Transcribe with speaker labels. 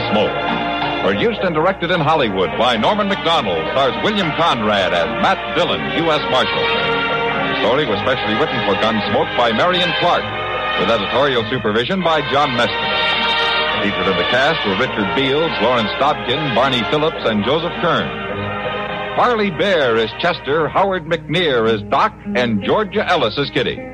Speaker 1: Gunsmoke. Produced and directed in Hollywood by Norman McDonald, stars William Conrad as Matt Dillon, U.S. Marshal. The story was specially written for Gunsmoke by Marion Clark, with editorial supervision by John Meston. Featured in the cast were Richard Beals, Lawrence Dobkin, Barney Phillips, and Joseph Kern. Marley Bear is Chester, Howard McNear is Doc, and Georgia Ellis is Kitty.